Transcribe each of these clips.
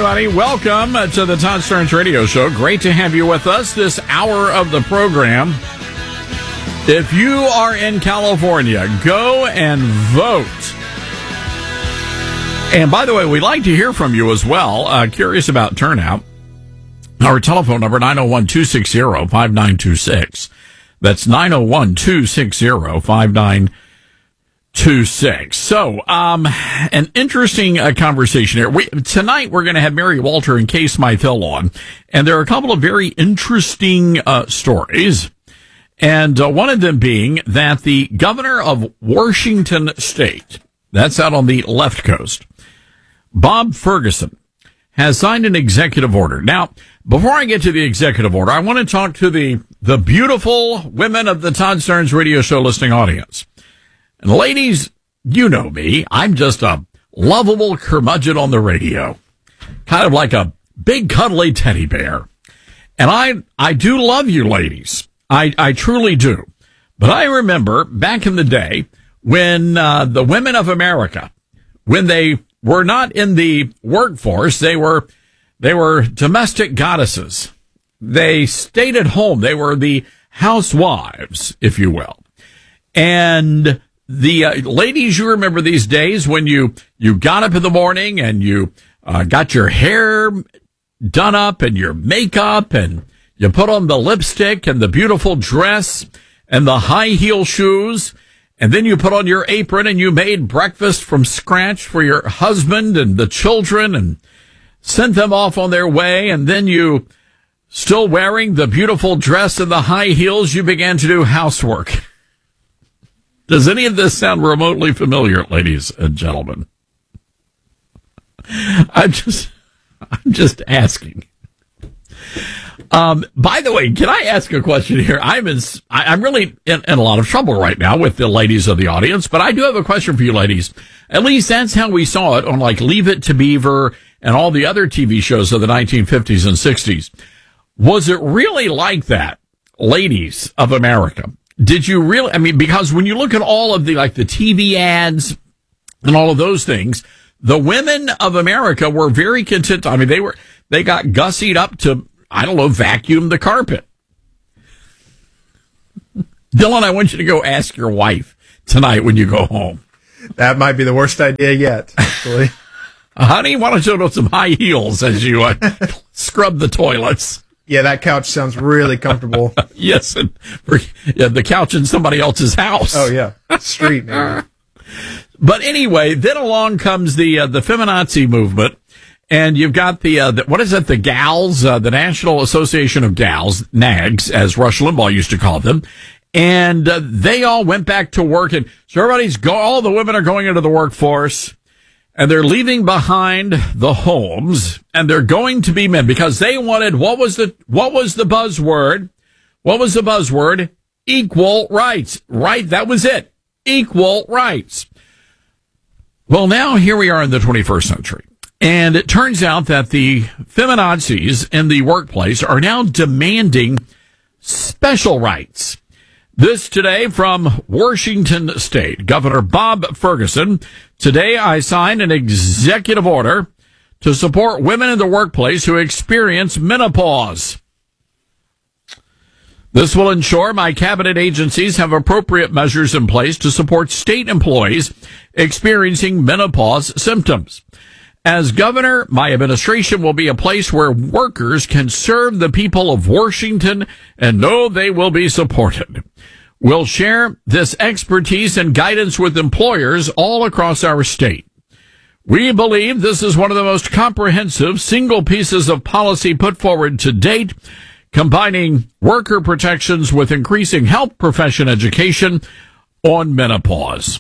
everybody. Welcome to the Todd Starnes Radio Show. Great to have you with us this hour of the program. If you are in California, go and vote. And by the way, we'd like to hear from you as well. Curious about turnout. Our telephone number, 901-260-5926. That's 901-260-5926. So, an interesting conversation here. Tonight, we're going to have Mary Walter and Kay Smythe-Hill on, and there are a couple of very interesting stories, and one of them being that the governor of Washington State, that's out on the left coast, Bob Ferguson, has signed an executive order. Now, before I get to the executive order, I want to talk to the beautiful women of the Todd Starnes Radio Show listening audience. And ladies, you know me. I'm just a lovable curmudgeon on the radio. Kind of like a big cuddly teddy bear. And I do love you ladies. I truly do. But I remember back in the day when the women of America, when they were not in the workforce, they were domestic goddesses. They stayed at home. They were the housewives, if you will. And the ladies, you remember these days when you got up in the morning and you got your hair done up and your makeup and you put on the lipstick and the beautiful dress and the high heel shoes, and then you put on your apron and you made breakfast from scratch for your husband and the children and sent them off on their way, and then you, still wearing the beautiful dress and the high heels, you began to do housework. Does any of this sound remotely familiar, ladies and gentlemen? I'm just asking. By the way, can I ask a question here? I'm really in a lot of trouble right now with the ladies of the audience, but I do have a question for you ladies. At least that's how we saw it on like Leave It to Beaver and all the other TV shows of the 1950s and 60s. Was it really like that, ladies of America? Did you really, I mean, because when you look at all of the TV ads and all of those things, the women of America were very content. I mean, they got gussied up to, I don't know, vacuum the carpet. Dylan, I want you to go ask your wife tonight when you go home. That might be the worst idea yet, actually. Honey, why don't you put some high heels as you scrub the toilets? Yeah, that couch sounds really comfortable. Yes, and the couch in somebody else's house. Oh, yeah. Street, man. But anyway, then along comes the feminazi movement, and you've got the what is it, the gals, the National Association of Gals, NAGs, as Rush Limbaugh used to call them, and they all went back to work, and so all the women are going into the workforce, and they're leaving behind the homes, and they're going to be men because they wanted, what was the buzzword? What was the buzzword? Equal rights. Right? That was it. Equal rights. Well, now here we are in the 21st century. And it turns out that the feminazis in the workplace are now demanding special rights. This today from Washington State. Governor Bob Ferguson. Today I signed an executive order to support women in the workplace who experience menopause. This will ensure my cabinet agencies have appropriate measures in place to support state employees experiencing menopause symptoms. As governor, my administration will be a place where workers can serve the people of Washington and know they will be supported. We'll share this expertise and guidance with employers all across our state. We believe this is one of the most comprehensive single pieces of policy put forward to date, combining worker protections with increasing health profession education on menopause.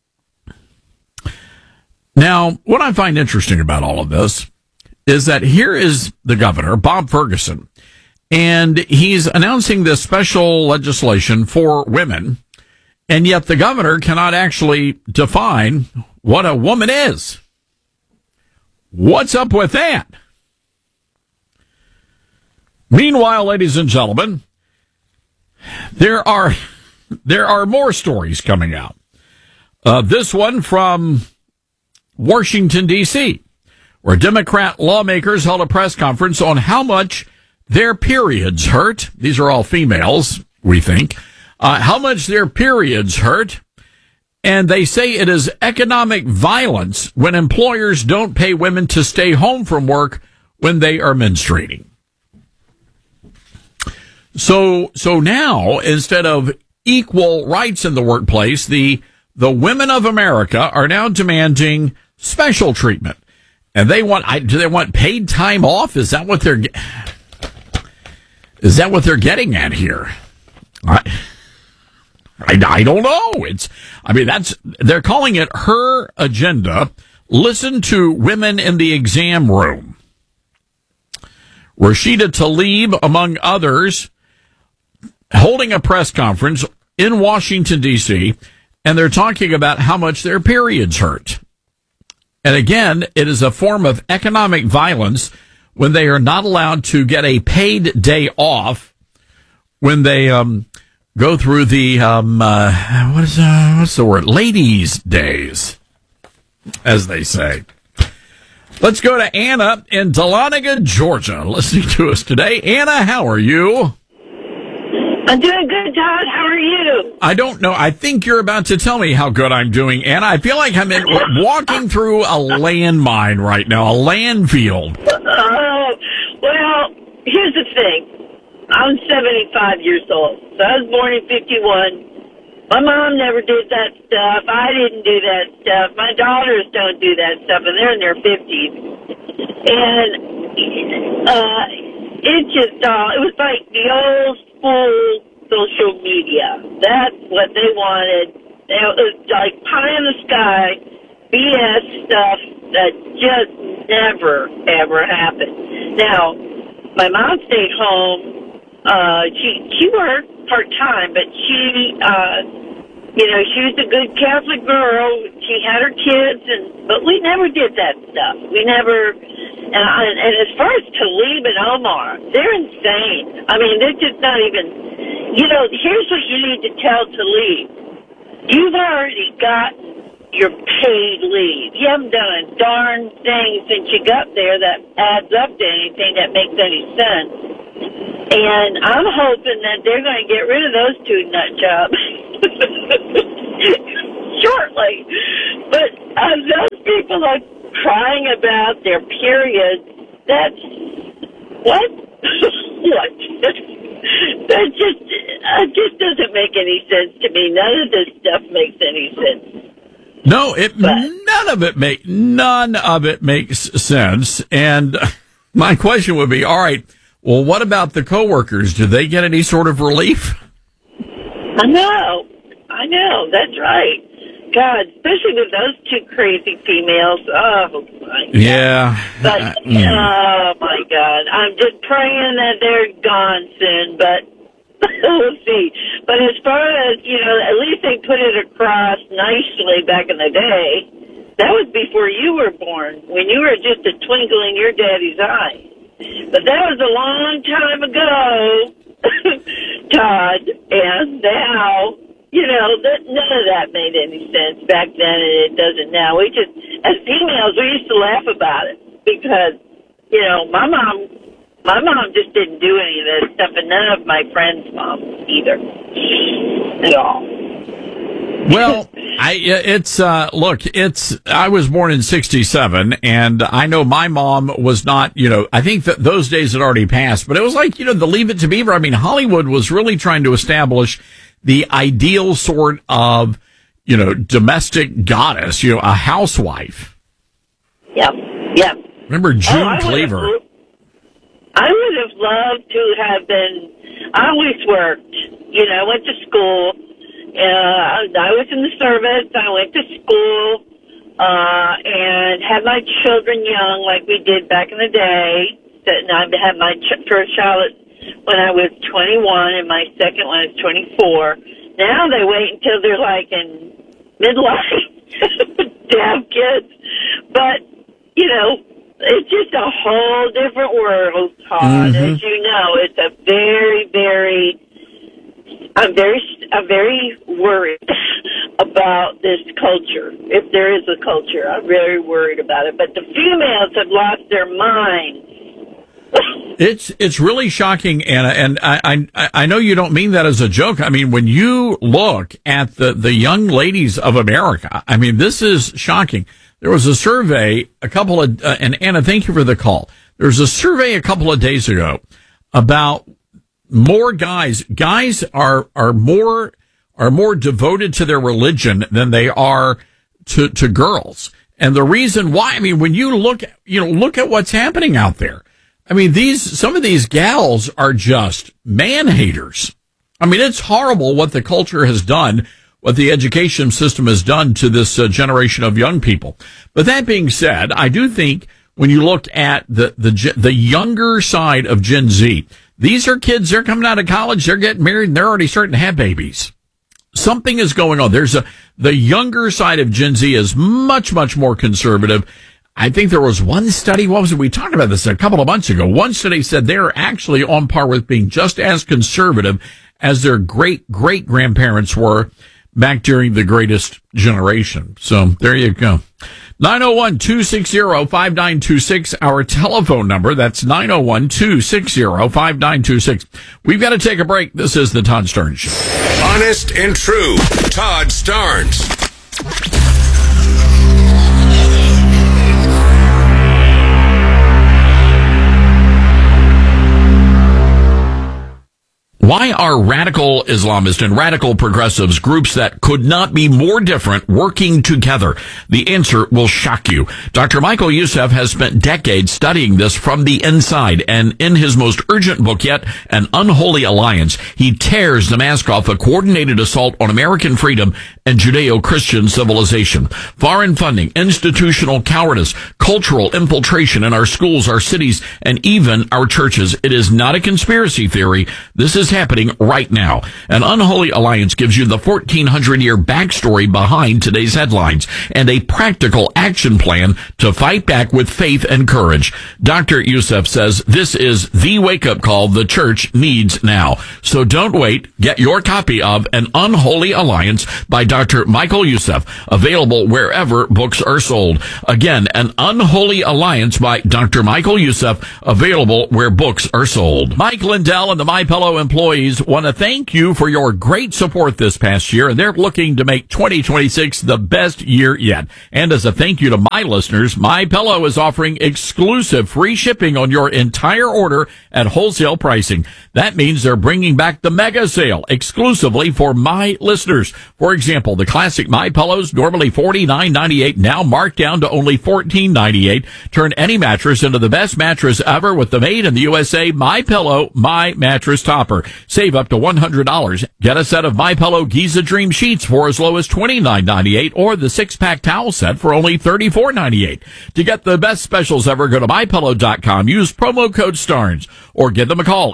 Now, what I find interesting about all of this is that here is the governor, Bob Ferguson, and he's announcing this special legislation for women, and yet the governor cannot actually define what a woman is. What's up with that? Meanwhile, ladies and gentlemen, there are more stories coming out. This one from Washington, D.C., where Democrat lawmakers held a press conference on how much their periods hurt. These are all females, we think. How much their periods hurt. And they say it is economic violence when employers don't pay women to stay home from work when they are menstruating. So now, instead of equal rights in the workplace, the women of America are now demanding special treatment. And do they want paid time off? Is that what they're getting at here? I don't know. They're calling it her agenda. Listen to women in the exam room. Rashida Tlaib, among others, holding a press conference in Washington, D.C., and they're talking about how much their periods hurt. And again, it is a form of economic violence when they are not allowed to get a paid day off when they go through the what's the word? Ladies' days, as they say. Let's go to Anna in Dahlonega, Georgia, listening to us today. Anna, how are you? I'm doing good, Todd. How are you? I don't know. I think you're about to tell me how good I'm doing, Anna. I feel like I'm walking through a landmine right now, a landfield. Well, here's the thing. I'm 75 years old. So I was born in 51. My mom never did that stuff. I didn't do that stuff. My daughters don't do that stuff, and they're in their 50s. And it was like the old school social media. That's what they wanted. It was like pie in the sky, BS stuff that just never, ever happened. Now, my mom stayed home. She worked part-time, but she was a good Catholic girl. She had her kids, but we never did that stuff. We never... And as far as Tlaib and Omar, they're insane. I mean, they're just not even... here's what you need to tell Tlaib. You've already gotten your paid leave. You haven't done a darn thing since you got there that adds up to anything that makes any sense. And I'm hoping that they're going to get rid of those two nut jobs shortly. But those people are crying about their periods. That's what? What? That just doesn't make any sense to me. None of this stuff makes any sense. No, none of it makes sense. And my question would be, all right, well, what about the coworkers? Do they get any sort of relief? I know, that's right. God, especially with those two crazy females. Oh, my God. Yeah. But, oh, my God. I'm just praying that they're gone soon, but we'll see. But as far as, at least they put it across nicely back in the day. That was before you were born, when you were just a twinkle in your daddy's eye. But that was a long time ago, Todd, and now... none of that made any sense back then, and it doesn't now. We just, as females, we used to laugh about it because, my mom just didn't do any of this stuff, and none of my friends' moms either, at all. Well, I was born in 1967, and I know my mom was not, I think that those days had already passed, but it was like, the Leave It to Beaver. I mean, Hollywood was really trying to establish the ideal sort of, domestic goddess, a housewife. Yep. Remember June Cleaver? I would have loved to have been, I always worked, I went to school, I was in the service, I went to school, and had my children young like we did back in the day. And I had my first child when I was 21 and my second one is 24. Now they wait until they're like in midlife to have kids. But, it's just a whole different world, Todd. Mm-hmm. As you know, it's a very, very, I'm very worried about about this culture, if there is a culture. I'm very worried about it. But the females have lost their mind. It's really shocking, Anna, and I know you don't mean that as a joke. I mean, when you look at the young ladies of America, I mean, this is shocking. There was a survey and Anna, thank you for the call. There was a survey a couple of days ago about more guys. Guys are more devoted to their religion than they are to girls. And the reason why, I mean, when you look at what's happening out there. I mean, some of these gals are just man-haters. I mean, it's horrible what the culture has done, what the education system has done to this generation of young people. But that being said, I do think when you look at the younger side of Gen Z, these are kids, they're coming out of college, they're getting married, and they're already starting to have babies. Something is going on. The younger side of Gen Z is much, much more conservative. I think there was one study, we talked about this a couple of months ago. One study said they're actually on par with being just as conservative as their great-great-grandparents were back during the Greatest Generation. So there you go. 901-260-5926, our telephone number. That's 901-260-5926. We've got to take a break. This is the Todd Starnes Show. Honest and true. Todd Starnes. Why are radical Islamists and radical progressives, groups that could not be more different, working together? The answer will shock you. Dr. Michael Youssef has spent decades studying this from the inside, and in his most urgent book yet, An Unholy Alliance, he tears the mask off a coordinated assault on American freedom and Judeo-Christian civilization. Foreign funding, institutional cowardice, cultural infiltration in our schools, our cities, and even our churches. It is not a conspiracy theory. This is happening right now. An Unholy Alliance gives you the 1,400-year backstory behind today's headlines and a practical action plan to fight back with faith and courage. Dr. Youssef says this is the wake-up call the church needs now. So don't wait. Get your copy of An Unholy Alliance by Dr. Michael Youssef, available wherever books are sold. Again, An Unholy Alliance by Dr. Michael Youssef, available where books are sold. Mike Lindell and the MyPillow employees want to thank you for your great support this past year, and they're looking to make 2026 the best year yet. And as a thank you to my listeners, MyPillow is offering exclusive free shipping on your entire order at wholesale pricing. That means they're bringing back the mega sale exclusively for my listeners. For example, the classic MyPillows, normally $49.98, now marked down to only $14.98. Turn any mattress into the best mattress ever with the made in the USA MyPillow My Mattress Topper. Save up to $100. Get a set of MyPillow Giza Dream Sheets for as low as $29.98 or the 6-pack towel set for only $34.98. To get the best specials ever, go to MyPillow.com. Use promo code STARNS or give them a call,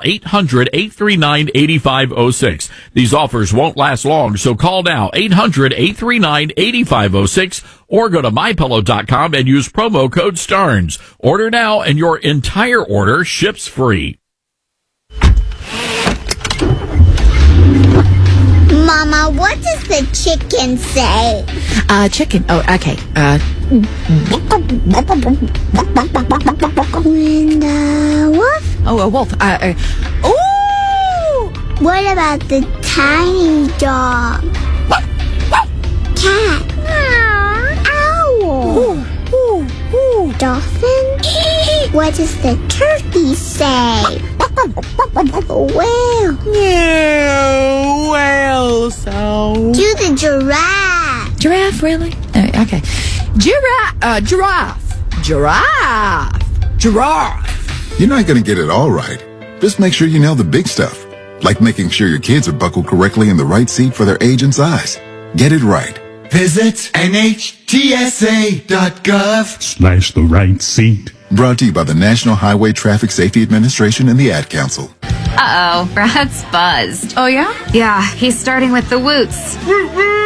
800-839-8506. These offers won't last long, so call now, 800-839-8506 or go to MyPillow.com and use promo code STARNS. Order now and your entire order ships free. Mama, what does the chicken say? Chicken. Oh, okay. And wolf? Oh, a wolf. Ooh! What about the tiny dog? Cat? Owl? Ooh. Dolphin? What does the turkey say? Whale? No, whale sound. Do the giraffe? Giraffe, really? Okay. Giraffe. You're not going to get it all right. Just make sure you nail the big stuff, like making sure your kids are buckled correctly in the right seat for their age and size. Get it right. Visit NHTSA.gov/the right seat. Brought to you by the National Highway Traffic Safety Administration and the Ad Council. Uh-oh, Brad's buzzed. Oh, yeah? Yeah, he's starting with the woots.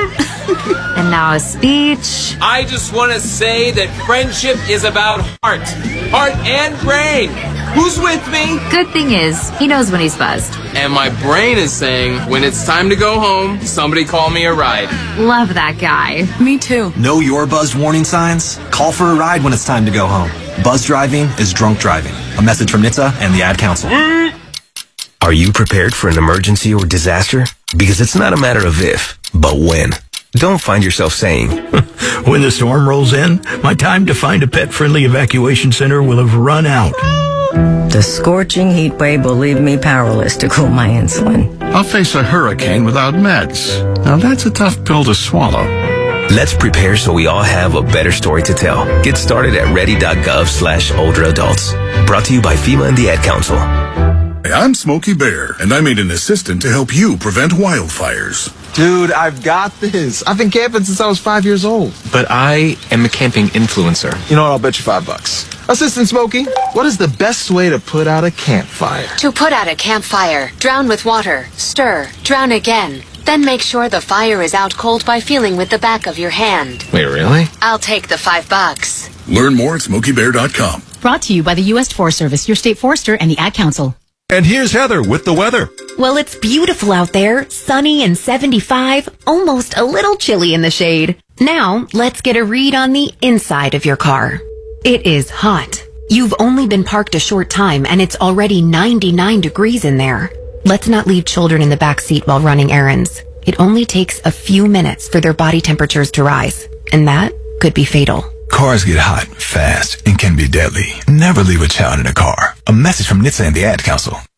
And now a speech. I just want to say that friendship is about heart and brain. Who's with me? Good thing is, he knows when he's buzzed. And my brain is saying, when it's time to go home, somebody call me a ride. Love that guy. Me too. Know your buzzed warning signs? Call for a ride when it's time to go home. Buzz driving is drunk driving. A message from NHTSA and the Ad Council. Are you prepared for an emergency or disaster? Because it's not a matter of if, but when. Don't find yourself saying, when the storm rolls in, my time to find a pet-friendly evacuation center will have run out. The scorching heat wave will leave me powerless to cool my insulin. I'll face a hurricane without meds. Now that's a tough pill to swallow. Let's prepare so we all have a better story to tell. Get started at ready.gov/older adults. Brought to you by FEMA and the Ad Council. I'm Smokey Bear, and I made an assistant to help you prevent wildfires. Dude, I've got this. I've been camping since I was 5 years old. But I am a camping influencer. You know what? I'll bet you $5. Assistant Smokey, what is the best way to put out a campfire? To put out a campfire, drown with water, stir, drown again. Then make sure the fire is out cold by feeling with the back of your hand. Wait, really? I'll take the $5. Learn more at SmokeyBear.com. Brought to you by the U.S. Forest Service, your state forester, and the Ad Council. And here's Heather with the weather. Well, it's beautiful out there, sunny and 75, almost a little chilly in the shade. Now, let's get a read on the inside of your car. It is hot. You've only been parked a short time and it's already 99 degrees in there. Let's not leave children in the back seat while running errands. It only takes a few minutes for their body temperatures to rise, and that could be fatal. Cars get hot, fast, and can be deadly. Never leave a child in a car. A message from NHTSA and the Ad Council.